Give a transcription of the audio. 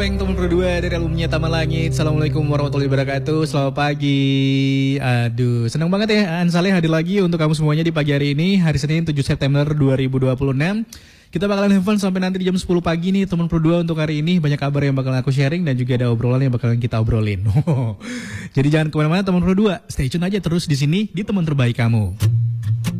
Teman berdua dari albumnya Taman Langit. Assalamualaikum warahmatullahi wabarakatuh. Selamat pagi. Aduh, senang banget ya Ansaleh hadir lagi untuk kamu semuanya di pagi hari ini, hari Senin 7 September 2026. Kita bakalan have fun sampai nanti di jam 10 pagi nih teman berdua. Untuk hari ini banyak kabar yang bakalan aku sharing dan juga ada obrolan yang bakalan kita obrolin. Jadi jangan kemana-mana teman berdua, stay tune aja terus di sini di teman terbaik kamu.